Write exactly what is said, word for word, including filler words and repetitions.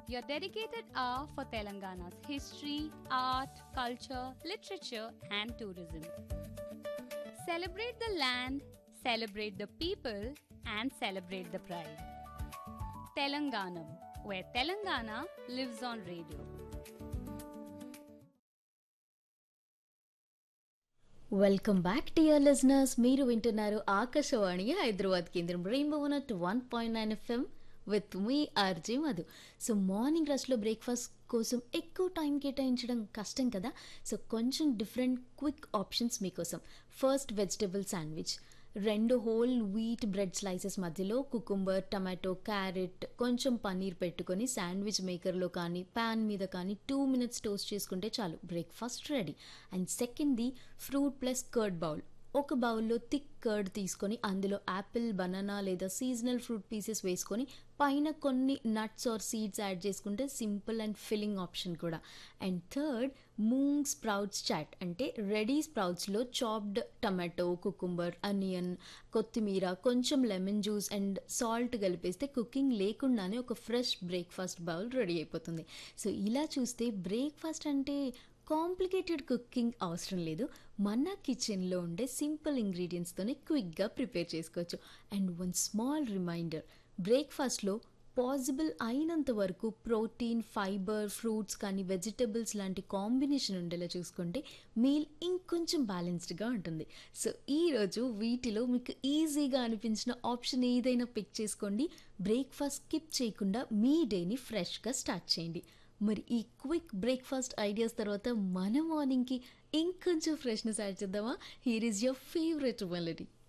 your dedicated hour for Telangana's history, art, culture, literature, and tourism. Celebrate the land, celebrate the people, and celebrate the pride. Telanganam, where Telangana lives on radio. Welcome back dear listeners. మీరు వింటున్నారు ఆకాశవాణి హైదరాబాద్ కేంద్రం rainbow nut one point nine FM with me RJ Madhu. So morning రష్లో breakfast కోసం ఎక్కువ time కేటాయించడం కష్టం కదా. So కొంచెం different quick options మీకోసం. First vegetable sandwich. రెండు హోల్ వీట్ బ్రెడ్ స్లైసెస్ మధ్యలో కుకుంబర్, టమాటో, క్యారెట్, కొంచెం పన్నీర్ పెట్టుకొని శాండ్విచ్ మేకర్లో కానీ ప్యాన్ మీద కానీ టూ మినిట్స్ టోస్ట్ చేసుకుంటే చాలు, బ్రేక్ఫాస్ట్ రెడీ. అండ్ సెకండ్ది ఫ్రూట్ ప్లస్ కర్డ్ బౌల్. ఒక బౌల్లో థిక్ కర్డ్ తీసుకొని అందులో యాపిల్, బనానా లేదా సీజనల్ ఫ్రూట్ పీసెస్ వేసుకొని పైన కొన్ని నట్స్ ఆర్ సీడ్స్ యాడ్ చేసుకుంటే సింపుల్ అండ్ ఫిల్లింగ్ ఆప్షన్ కూడా. And third moong sprouts chat. అంటే ready స్ప్రౌట్స్లో chopped tomato, cucumber, onion, కొత్తిమీర, కొంచెం లెమన్ జ్యూస్ అండ్ సాల్ట్ కలిపేస్తే కుకింగ్ లేకుండానే ఒక ఫ్రెష్ బ్రేక్ఫాస్ట్ బౌల్ రెడీ అయిపోతుంది. సో ఇలా చూస్తే బ్రేక్ఫాస్ట్ అంటే కాంప్లికేటెడ్ కుకింగ్ అవసరం లేదు. మన కిచెన్లో ఉండే సింపుల్ ఇంగ్రీడియంట్స్తోనే క్విక్గా ప్రిపేర్ చేసుకోవచ్చు. అండ్ వన్ స్మాల్ రిమైండర్, బ్రేక్ఫాస్ట్లో పాసిబుల్ అయినంత వరకు ప్రోటీన్, ఫైబర్, ఫ్రూట్స్ కానీ వెజిటబుల్స్ లాంటి కాంబినేషన్ ఉండేలా చూసుకుంటే మీల్ ఇంకొంచెం బ్యాలెన్స్డ్గా ఉంటుంది. సో ఈరోజు వీటిలో మీకు ఈజీగా అనిపించిన ఆప్షన్ ఏదైనా పిక్ చేసుకోండి. బ్రేక్ఫాస్ట్ స్కిప్ చేయకుండా మీ డేని ఫ్రెష్గా స్టార్ట్ చేయండి. మరి ఈ క్విక్ బ్రేక్ఫాస్ట్ ఐడియాస్ తర్వాత మన మార్నింగ్కి ఇంకొంచెం ఫ్రెష్నెస్ యాడ్ చేద్దామా? Here is your favourite melody.